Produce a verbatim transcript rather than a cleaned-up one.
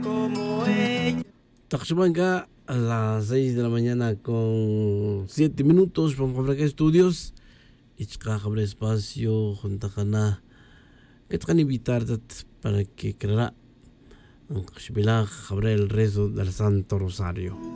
Taxubanga a las seis de la mañana con siete minutos. Vamos a ver estudios. Y chica abre espacio junto a Kana. Que te van a invitar para que creara. Aunque se vela abre el rezo del Santo Rosario.